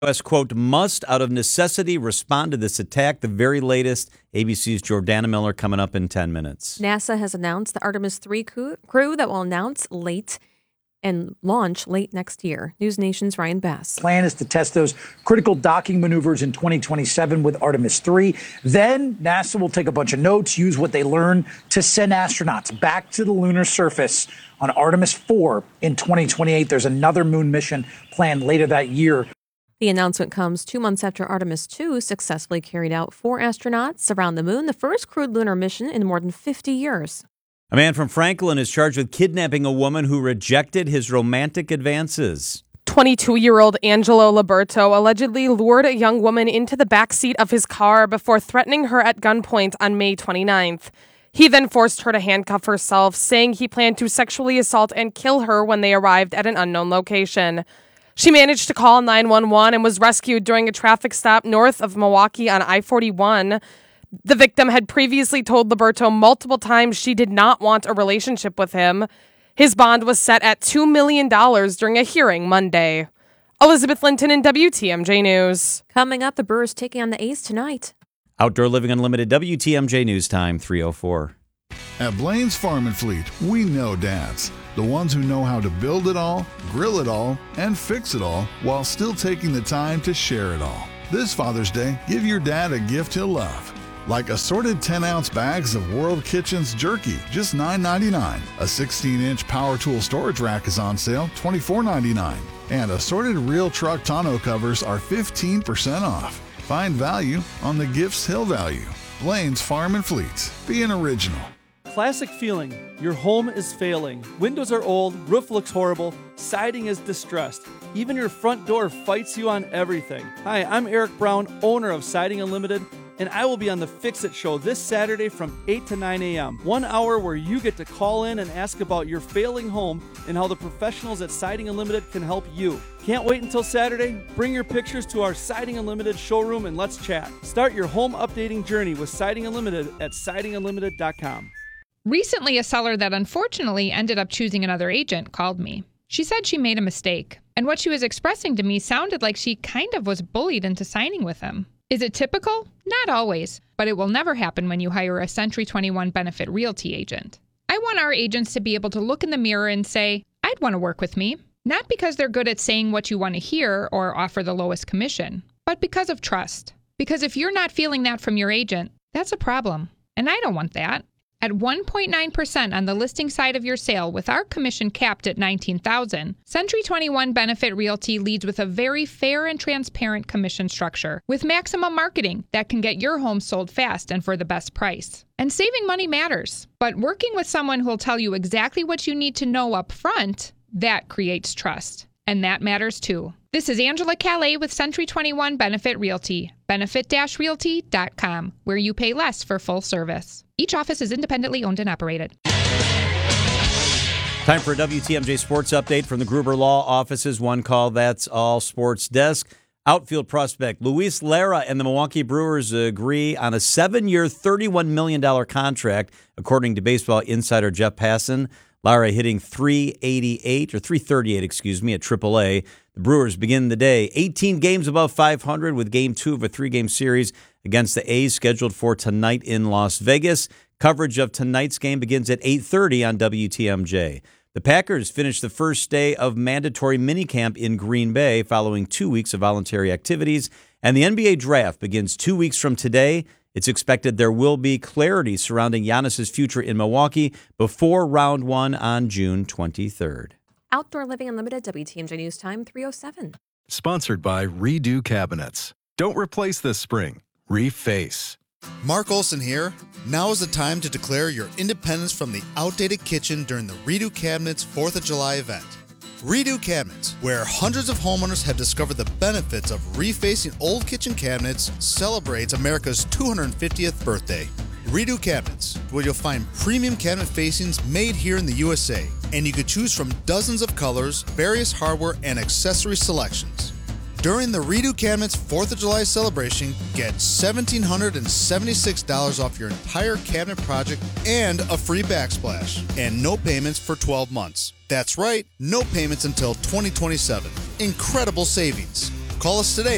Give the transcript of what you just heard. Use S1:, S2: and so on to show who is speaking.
S1: U.S., quote, must, out of necessity, respond to this attack. The very latest, ABC's Jordana Miller coming up in 10 minutes.
S2: NASA has announced the Artemis 3 crew that will launch late next year. News Nation's Ryan Bass.
S3: Plan is to test those critical docking maneuvers in 2027 with Artemis 3. Then NASA will take a bunch of notes, use what they learn to send astronauts back to the lunar surface on Artemis 4 in 2028. There's another moon mission planned later that year.
S2: The announcement comes 2 months after Artemis 2 successfully carried out 4 astronauts around the moon, the first crewed lunar mission in more than 50 years.
S1: A man from Franklin is charged with kidnapping a woman who rejected his romantic advances.
S4: 22-year-old Angelo Liberto allegedly lured a young woman into the backseat of his car before threatening her at gunpoint on May 29th. He then forced her to handcuff herself, saying he planned to sexually assault and kill her when they arrived at an unknown location. She managed to call 911 and was rescued during a traffic stop north of Milwaukee on I-41. The victim had previously told Liberto multiple times she did not want a relationship with him. His bond was set at $2 million during a hearing Monday. Elizabeth Linton in WTMJ News.
S2: Coming up, the Brewers taking on the A's tonight.
S1: Outdoor Living Unlimited, WTMJ News Time, 3:04.
S5: At Blaine's Farm and Fleet, we know dads. The ones who know how to build it all, grill it all, and fix it all while still taking the time to share it all. This Father's Day, give your dad a gift he'll love. Like assorted 10-ounce bags of World Kitchens jerky, just $9.99. A 16-inch power tool storage rack is on sale, $24.99. And assorted real truck tonneau covers are 15% off. Find value on the gifts he'll value. Blaine's Farm and Fleet. Be an original.
S6: Classic feeling. Your home is failing. Windows are old, roof looks horrible, siding is distressed. Even your front door fights you on everything. Hi, I'm Eric Brown, owner of Siding Unlimited, and I will be on the Fix It Show this Saturday from 8 to 9 a.m. 1 hour where you get to call in and ask about your failing home and how the professionals at Siding Unlimited can help you. Can't wait until Saturday? Bring your pictures to our Siding Unlimited showroom and let's chat. Start your home updating journey with Siding Unlimited at sidingunlimited.com.
S7: Recently, a seller that unfortunately ended up choosing another agent called me. She said she made a mistake, and what she was expressing to me sounded like she kind of was bullied into signing with him. Is it typical? Not always, but it will never happen when you hire a Century 21 Benefit Realty agent. I want our agents to be able to look in the mirror and say, I'd want to work with me. Not because they're good at saying what you want to hear or offer the lowest commission, but because of trust. Because if you're not feeling that from your agent, that's a problem. And I don't want that. At 1.9% on the listing side of your sale with our commission capped at $19,000, Century 21 Benefit Realty leads with a very fair and transparent commission structure with maximum marketing that can get your home sold fast and for the best price. And saving money matters, but working with someone who'll tell you exactly what you need to know up front, that creates trust. And that matters too. This is Angela Calais with Century 21 Benefit Realty, benefit-realty.com, where you pay less for full service. Each office is independently owned and operated.
S1: Time for a WTMJ Sports Update from the Gruber Law Office's One Call, That's All Sports Desk. Outfield prospect Luis Lara and the Milwaukee Brewers agree on a 7-year, $31 million contract, according to Baseball Insider Jeff Passan. Lara hitting .338 at AAA. The Brewers begin the day 18 games above 500 with Game 2 of a 3-game series against the A's scheduled for tonight in Las Vegas. Coverage of tonight's game begins at 8:30 on WTMJ. The Packers finished the first day of mandatory minicamp in Green Bay following 2 weeks of voluntary activities, and the NBA draft begins 2 weeks from today. It's expected there will be clarity surrounding Giannis's future in Milwaukee before round 1 on June 23rd.
S2: Outdoor Living Unlimited, WTMJ News Time, 3:07.
S8: Sponsored by Redo Cabinets. Don't replace this spring. Reface.
S9: Mark Olson here. Now is the time to declare your independence from the outdated kitchen during the Redo Cabinets 4th of July event. Redo Cabinets, where hundreds of homeowners have discovered the benefits of refacing old kitchen cabinets, celebrates America's 250th birthday. Redo Cabinets, where you'll find premium cabinet facings made here in the USA, and you could choose from dozens of colors, various hardware, and accessory selections. During the Redo Cabinets 4th of July celebration, get $1,776 off your entire cabinet project and a free backsplash, and no payments for 12 months. That's right, no payments until 2027. Incredible savings. Call us today